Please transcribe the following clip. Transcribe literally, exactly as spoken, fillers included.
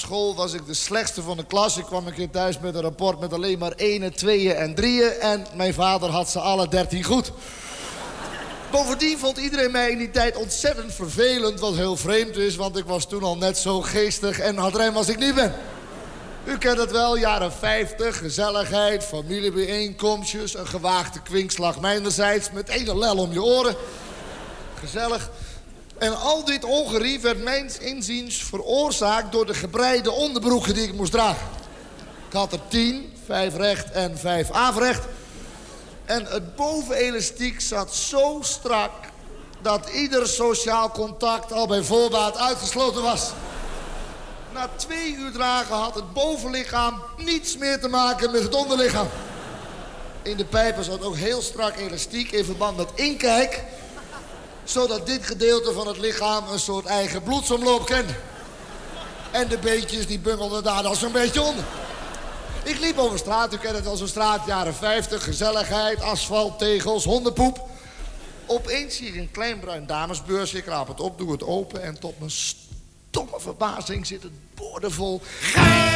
school was ik de slechtste van de klas. Ik kwam een keer thuis met een rapport met alleen maar enen, tweeën en drieën. En mijn vader had ze alle dertien goed. Bovendien vond iedereen mij in die tijd ontzettend vervelend, wat heel vreemd is, want ik was toen al net zo geestig en hadrem als ik nu ben. U kent het wel, jaren vijftig, gezelligheid, familiebijeenkomstjes, een gewaagde kwinkslag mijnerzijds, met ene lel om je oren. Gezellig. En al dit ongerief werd mijns inziens veroorzaakt door de gebreide onderbroeken die ik moest dragen. Ik had er tien, vijf recht en vijf averecht. En het bovenelastiek zat zo strak dat ieder sociaal contact al bij voorbaat uitgesloten was. Na twee uur dragen had het bovenlichaam niets meer te maken met het onderlichaam. In de pijpen zat ook heel strak elastiek in verband met inkijk, zodat dit gedeelte van het lichaam een soort eigen bloedsomloop kende. En de beentjes die bungelden daar dan zo'n beetje onder. Ik liep over straat, u kent het als een straat, jaren vijftig, gezelligheid, asfalt, tegels, hondenpoep. Opeens zie ik een klein bruin damesbeursje, ik raap het op, doe het open en tot mijn stomme verbazing zit het boordevol